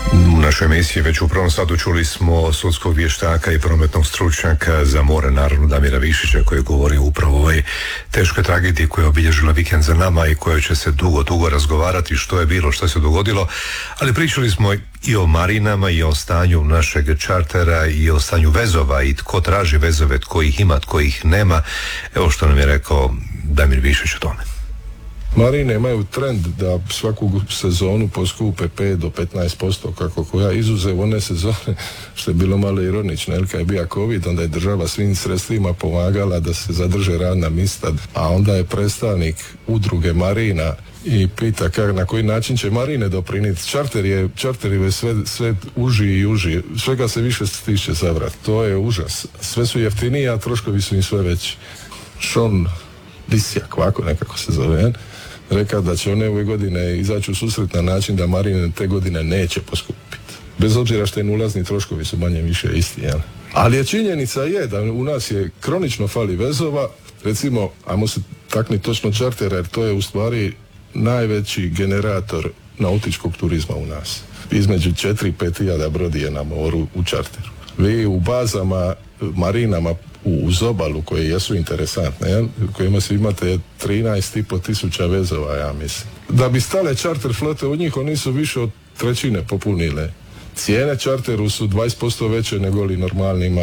U našoj emisiji već u prvom satu čuli smo sudskog vještaka i prometnog stručnjaka za more, naravno Damira Višića, koji je govorio upravo o ovoj teškoj tragediji koja je obilježila vikend za nama i koja će se dugo razgovarati što je bilo, što se dogodilo, ali pričali smo i o marinama i o stanju našeg čartera i o stanju vezova i tko traži vezove, tko ih ima, tko ih nema. Evo što nam je rekao Damir Višić o tome. Marine imaju trend da svaku sezonu poskupe 5 do 15%, kako koja, izuzev one sezone, što je bilo malo ironično, jer kad je bio COVID, onda je država svim sredstvima pomagala da se zadrže radna mjesta, a onda je predstavnik udruge marina i pita na koji način će marine doprinijeti. Čarter je sve uži i uži, svega se više stiče za vrat, to je užas. Sve su jeftiniji, a troškovi su im sve veći. Sean Lisjak, ovako nekako se zove, rekao da će one ove godine izaći u susret na način da marine te godine neće poskupiti. Bez obzira što im ulazni troškovi su manje više isti, jel? Ali je činjenica je da u nas je kronično fali vezova, recimo, ajmo se taknuti točno čartera, jer to je u stvari najveći generator nautičkog turizma u nas. Između 4 i 5 hiljada brodi je na moru u čarteru. Vi u bazama, marinama uz obalu koje jesu interesantne, u kojima se imate 13,5 tisuća vezova, ja mislim. Da bi stale čarter flote u njih, oni su više od trećine popunile. Cijene čarteru su 20% veće nego li normalnima,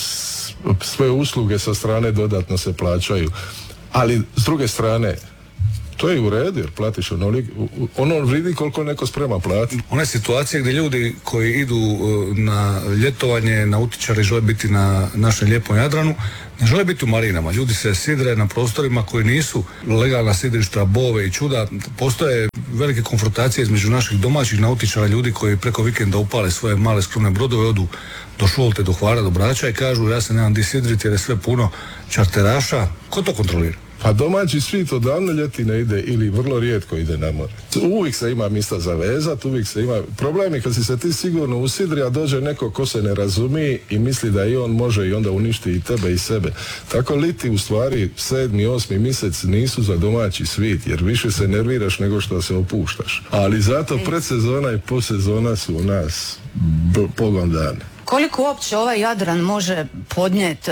sve usluge sa strane dodatno se plaćaju. Ali s druge strane, to je u redu jer platiš ono vridi koliko neko sprema platiti. One situacije gdje ljudi koji idu na ljetovanje, nautičari žele biti na našem lijepom Jadranu, ne žele biti u marinama. Ljudi se sidre na prostorima koji nisu legalna sidrišta, bove i čuda. Postoje velike konfrontacije između naših domaćih nautičara, ljudi koji preko vikenda upale svoje male skromne brodove, odu do Šolte, do Hvara, do Brača i kažu ja se nemam di sidriti jer je sve puno čarteraša. Ko to kontrolira? Pa domaći svit odavno ljeti ne ide ili vrlo rijetko ide na more. Uvijek se ima mjesta za vezat, uvijek se ima... Problem je kad si se ti sigurno usidri, a dođe neko ko se ne razumije i misli da i on može i onda uništi i tebe i sebe. Tako liti u stvari 7. 8. mjesec nisu za domaći svit, jer više se nerviraš nego što se opuštaš. Ali zato predsezona i posezona su u nas pogon dane. Koliko uopće ovaj Jadran može podnijeti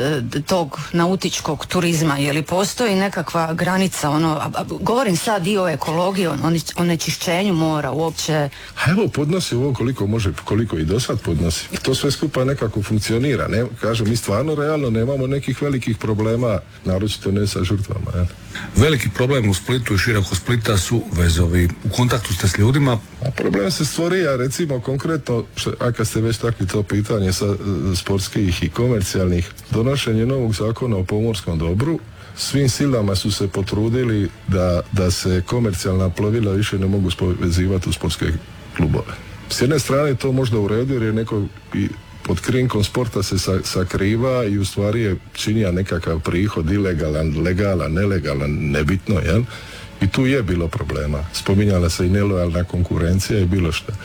tog nautičkog turizma? Je li postoji nekakva granica? Govorim sad i o ekologiji, o onečišćenju mora uopće. Evo, podnosi ovo koliko može, koliko i do sad podnosi. To sve skupa nekako funkcionira. Kažem, mi stvarno realno nemamo nekih velikih problema, naročito ne sa žrtvama. Ja. Veliki problem u Splitu i široko Splita su vezovi. U kontaktu ste s ljudima? A problem se stvorio, recimo konkretno, a kad ste već takvi to pitanje sa sportskih i komercijalnih, donošenje novog zakona o pomorskom dobru, svim silama su se potrudili da se komercijalna plovila više ne mogu povezivati u sportske klubove. S jedne strane to možda u redu jer je neko pod krinkom sporta se sakriva i u stvari je činija nekakav prihod, ilegalan, legalan, nelegalan, nebitno, jel? I tu je bilo problema. Spominjala se i nelojalna konkurencija i bilo što.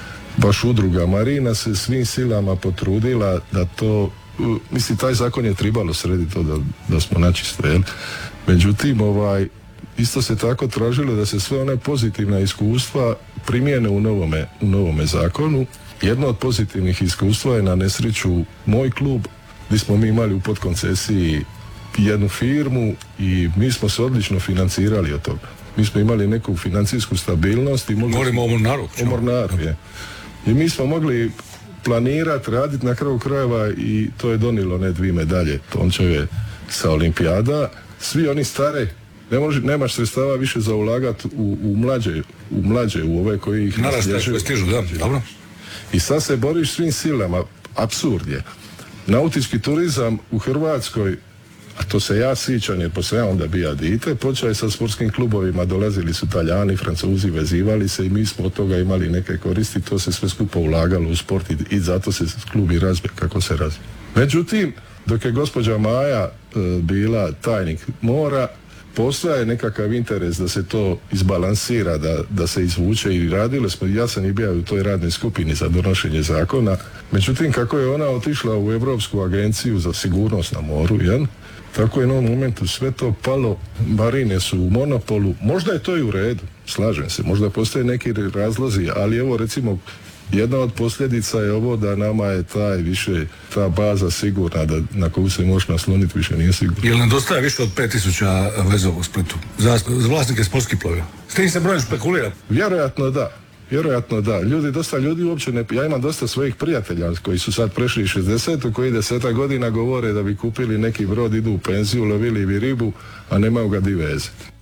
Baš udruga Marina se svim silama potrudila da to, mislim, taj zakon je trebalo srediti to da smo načisto, jel? Međutim, isto se tako tražilo da se sve one pozitivna iskustva primijene u novome zakonu. Jedno od pozitivnih iskustva je na nesreću moj klub, gdje smo mi imali u podkoncesiji jednu firmu i mi smo se odlično financirali od toga. Mi smo imali neku financijsku stabilnost i govorimo o Mornaru. O Mornaru, je. I mi smo mogli planirati, raditi na kraju krajeva i to je donijelo 2 medalje Tončeve sa olimpijada. Svi oni stare, nemaš sredstava više za ulagati u mlađe, u ove koji ih stižu, da, dobro. I sad se boriš svim silama, apsurd je. Nautički turizam u Hrvatskoj, a to se ja sjećam jer poslije ja onda bija dite, počeo je sa sportskim klubovima, dolazili su Talijani, Francuzi, vezivali se i mi smo od toga imali neke koristi, to se sve skupo ulagalo u sport i zato se klub i razvija kako se razvija. Međutim, dok je gospođa Maja bila tajnik mora, postoje nekakav interes da se to izbalansira, da se izvuče i radili smo, ja sam i bio u toj radnoj skupini za donošenje zakona. Međutim, kako je ona otišla u Europsku agenciju za sigurnost na moru, jel? Tako je na ovom momentu sve to palo, marine su u monopolu, možda je to i u redu, slažem se, možda postoje neki razlozi, ali evo recimo Jedna od posljedica je ovo da nama je ta baza sigurna, da na koju se možeš nasloniti više nije sigurna. Jel nedostaje više od 5000 vezova u Splitu za vlasnike sportskih plovila? S tim se brojem špekulira? Vjerojatno da. Dosta ljudi uopće ne... Ja imam dosta svojih prijatelja koji su sad prešli 60, koji 10 godina govore da bi kupili neki brod, idu u penziju, lovili bi ribu, a nemaju ga di vezati.